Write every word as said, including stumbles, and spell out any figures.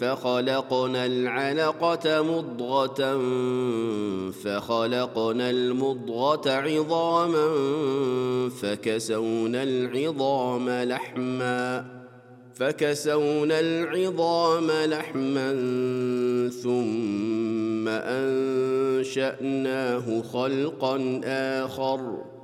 فخلقنا العلقة مضغة فخلقنا المضغة عظاما فكسونا العظام لحما فكسونا العظام لحما ثم أنشأناه خلقا آخر